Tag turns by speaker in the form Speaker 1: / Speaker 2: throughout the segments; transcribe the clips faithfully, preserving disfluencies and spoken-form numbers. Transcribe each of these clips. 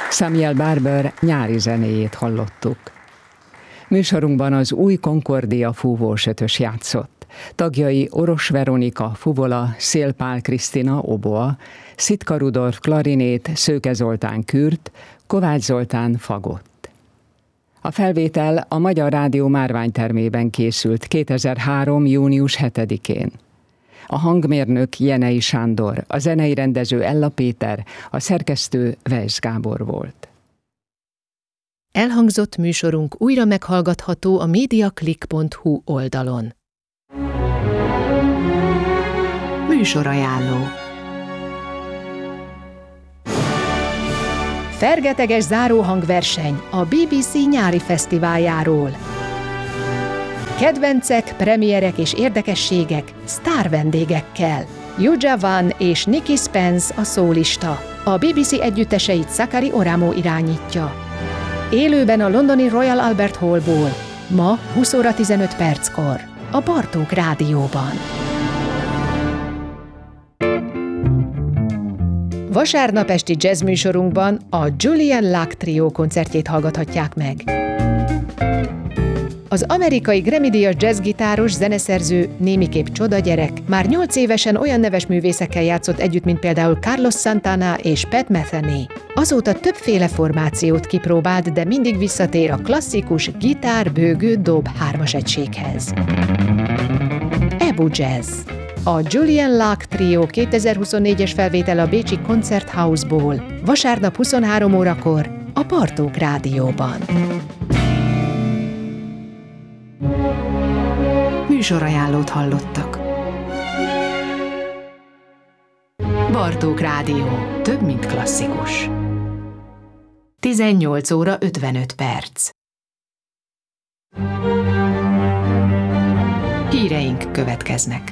Speaker 1: Samuel Barber nyári zenéjét hallottuk. Műsorunkban az új Concordia fúvós ötös játszott. Tagjai Oros Veronika fuvola, Szél Pál Krisztina oboa, Szitka Rudolf klarinét, Szőke Zoltán kürt, Kovács Zoltán fagott. A felvétel a Magyar Rádió márványtermében készült kétezer-három. június hetedikén. A hangmérnök Jenei Sándor, a zenei rendező Ella Péter, a szerkesztő Weisz Gábor volt.
Speaker 2: Elhangzott műsorunk újra meghallgatható a mediaclick pont hu oldalon. Műsorajánló. Fergeteges záróhangverseny a bé bé cé nyári fesztiváljáról. Kedvencek, premierek és érdekességek sztár vendégekkel. Yuja Van és Nicky Spence a szólista. A bé bé cé együtteseit Sakari Oramo irányítja. Élőben a londoni Royal Albert Hallból. Ma húsz óra tizenöt perckor. A Bartók Rádióban. Vasárnap esti jazz műsorunkban a Julian Locke Trio koncertjét hallgathatják meg. Az amerikai Grammy-díjas jazzgitáros, zeneszerző, némiképp csodagyerek már nyolc évesen olyan neves művészekkel játszott együtt, mint például Carlos Santana és Pat Metheny. Azóta többféle formációt kipróbált, de mindig visszatér a klasszikus gitár-bőgő-dob hármas egységhez. Ebu Jazz. A Julian Locke Trio kétezer-huszonnégyes felvétel a bécsi Konzerthausból, vasárnap huszonhárom órakor a Bartók Rádióban. Műsorajánlót hallottak. Bartók Rádió. Több, mint klasszikus. tizennyolc óra ötvenöt perc. Híreink következnek.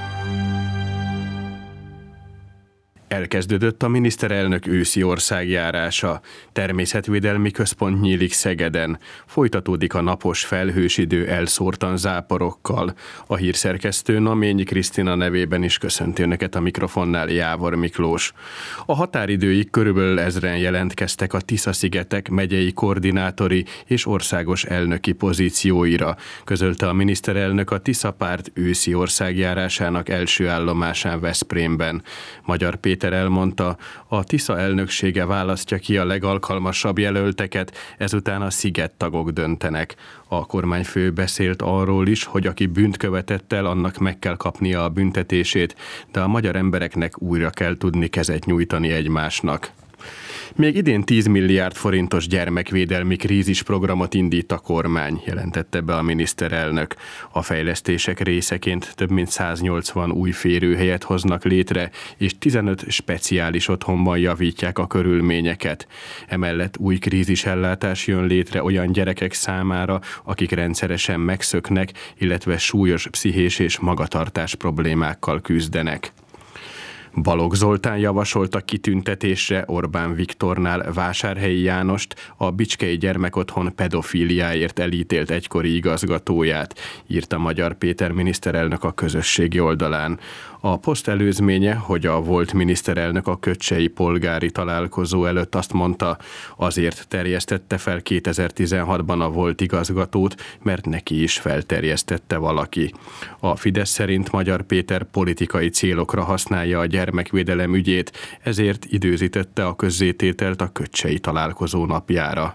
Speaker 3: Elkezdődött a miniszterelnök őszi országjárása. Természetvédelmi központ nyílik Szegeden. Folytatódik a napos felhős idő elszórtan záporokkal. A hírszerkesztő Naményi Krisztina nevében is köszönti önöket a mikrofonnál Jávor Miklós. A határidőig körülbelül ezren jelentkeztek a Tisza-szigetek megyei koordinátori és országos elnöki pozícióira, közölte a miniszterelnök a Tisza párt őszi országjárásának első állomásán Veszprémben. Magyar Péter elmondta, a Tisza elnöksége választja ki a legalkalmasabb jelölteket, ezután a szigettagok döntenek. A kormányfő beszélt arról is, hogy aki bűnt követett el, annak meg kell kapnia a büntetését, de a magyar embereknek újra kell tudni kezet nyújtani egymásnak. Még idén tíz milliárd forintos gyermekvédelmi krízisprogramot indít a kormány, jelentette be a miniszterelnök. A fejlesztések részeként több mint száznyolcvan új férőhelyet hoznak létre, és tizenöt speciális otthonban javítják a körülményeket. Emellett új krízisellátás jön létre olyan gyerekek számára, akik rendszeresen megszöknek, illetve súlyos pszichés és magatartás problémákkal küzdenek. Balogh Zoltán javasolta kitüntetésre Orbán Viktornál Vásárhelyi Jánost, a Bicskei Gyermekotthon pedofíliáért elítélt egykori igazgatóját, írta Magyar Péter miniszterelnök a közösségi oldalán. A poszt előzménye, hogy a volt miniszterelnök a köcsei polgári találkozó előtt azt mondta, azért terjesztette fel kétezer-tizenhatban a volt igazgatót, mert neki is felterjesztette valaki. A Fidesz szerint Magyar Péter politikai célokra használja a gyermekvédelem ügyét, ezért időzítette a közzétételt a köcsei találkozó napjára.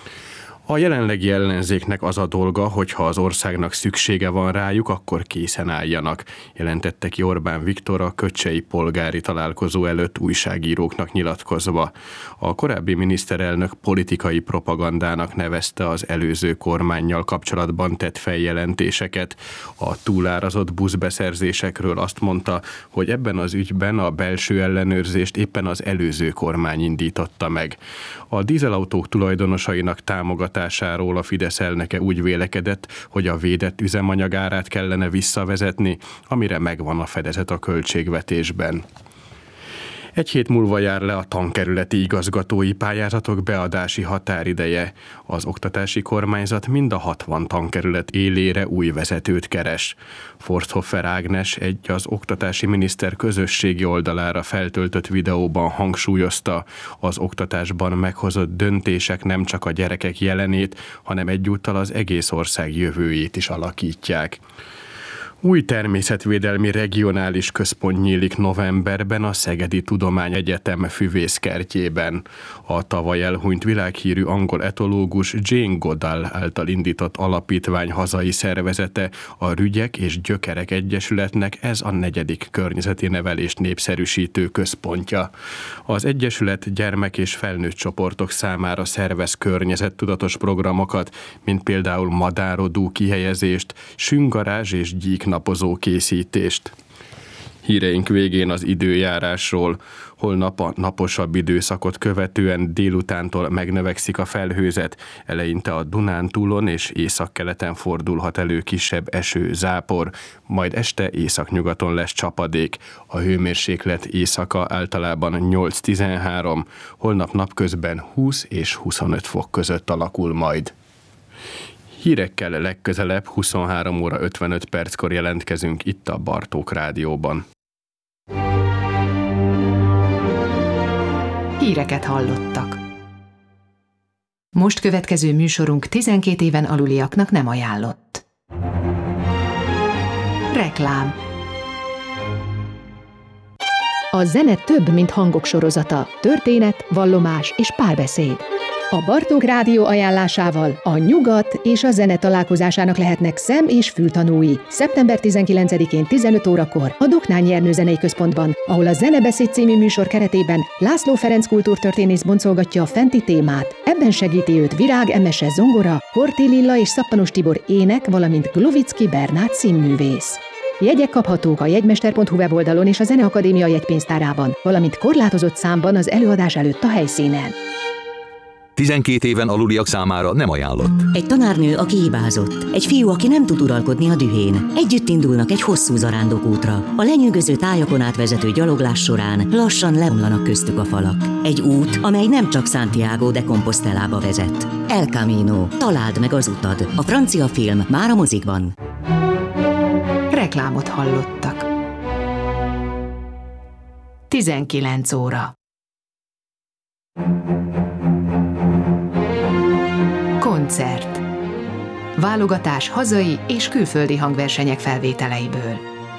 Speaker 3: A jelenlegi ellenzéknek az a dolga, hogy ha az országnak szüksége van rájuk, akkor készen álljanak, jelentette ki Orbán Viktor a köcsei polgári találkozó előtt újságíróknak nyilatkozva. A korábbi miniszterelnök politikai propagandának nevezte az előző kormánnyal kapcsolatban tett feljelentéseket. A túlárazott buszbeszerzésekről azt mondta, hogy ebben az ügyben a belső ellenőrzést éppen az előző kormány indította meg. A dízelautók tulajdonosainak támogatásáról a Fidesz elnöke úgy vélekedett, hogy a védett üzemanyag árát kellene visszavezetni, amire megvan a fedezet a költségvetésben. Egy hét múlva jár le a tankerületi igazgatói pályázatok beadási határideje. Az oktatási kormányzat mind a hatvan tankerület élére új vezetőt keres. Forsthofer Ágnes egy az oktatási miniszter közösségi oldalára feltöltött videóban hangsúlyozta, az oktatásban meghozott döntések nem csak a gyerekek jelenét, hanem egyúttal az egész ország jövőjét is alakítják. Új természetvédelmi regionális központ nyílik novemberben a Szegedi Tudományegyetem füvészkertjében. A tavaly elhunyt világhírű angol etológus Jane Goodall által indított alapítvány hazai szervezete, a Rügyek és Gyökerek Egyesületnek ez a negyedik környezeti nevelést népszerűsítő központja. Az Egyesület gyermek és felnőtt csoportok számára szervez környezettudatos programokat, mint például madárodó kihelyezést, süngarázs és gyík napozó készítést. Híreink végén az időjárásról. Holnap a naposabb időszakot követően délutántól megnövekszik a felhőzet, eleinte a Dunántúlon és északkeleten fordulhat elő kisebb eső, zápor, majd este északnyugaton lesz csapadék. A hőmérséklet éjszaka általában nyolc-tizenhárom, holnap napközben húsz és huszonöt fok között alakul majd. Hírekkel legközelebb huszonhárom óra ötvenöt perckor jelentkezünk itt a Bartók Rádióban.
Speaker 2: Híreket hallottak. Most következő műsorunk tizenkét éven aluliaknak nem ajánlott. Reklám. A zene több, mint hangok sorozata, történet, vallomás és párbeszéd. A Bartók Rádió ajánlásával a nyugat és a zene találkozásának lehetnek szem- és fültanúi. szeptember tizenkilencedikén tizenöt órakor a Doknányi Ernő Zenei Központban, ahol a Zenebeszéd című műsor keretében László Ferenc kultúrtörténész boncolgatja a fenti témát. Ebben segíti őt Virág Emese zongora, Horthy Lilla és Szappanos Tibor ének, valamint Glovicki Bernát színművész. Jegyek kaphatók a jegymester pont hu weboldalon és a Zeneakadémia jegypénztárában, valamint korlátozott számban az előadás előtt a helyszínen.
Speaker 4: tizenkét éven aluliak számára nem ajánlott.
Speaker 5: Egy tanárnő, aki hibázott. Egy fiú, aki nem tud uralkodni a dühén. Együtt indulnak egy hosszú zarándokútra. A lenyűgöző tájakon átvezető gyaloglás során lassan leomlanak köztük a falak. Egy út, amely nem csak Santiago de Compostelába vezet. El Camino. Találd meg az utad. A francia film már a mozikban.
Speaker 2: Reklámot hallottak. tizenkilenc óra. Koncert. Válogatás hazai és külföldi hangversenyek felvételeiből.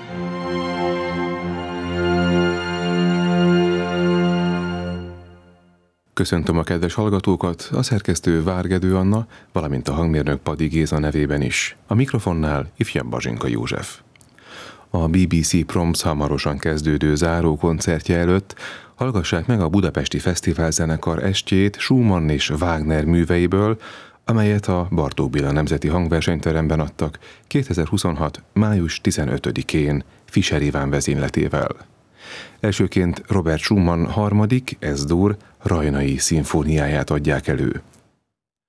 Speaker 6: Köszöntöm a kedves hallgatókat, a szerkesztő Várgedő Anna, valamint a hangmérnök Padi Géza nevében is. A mikrofonnál ifjabb Bazsinka József. A bé bé cé Proms hamarosan kezdődő záró koncertje előtt hallgassák meg a Budapesti Fesztiválzenekar estjét Schumann és Wagner műveiből, amelyet a Bartók Béla Nemzeti Hangversenyteremben adtak kétezer-huszonhat. május tizenötödikén Fischer Iván vezényletével. Elsőként Robert Schumann harmadik, Es-dur, rajnai szimfóniáját adják elő.